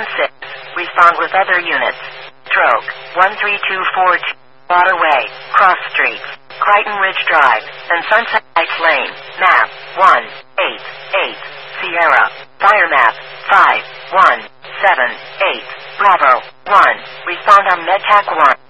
6. Respond with other units. Stroke 13242. Waterway, Cross Street, Crichton Ridge Drive, and Sunset Heights Lane. Map 188. Sierra. Fire map 5178. Bravo 1. Respond on MedTac 1.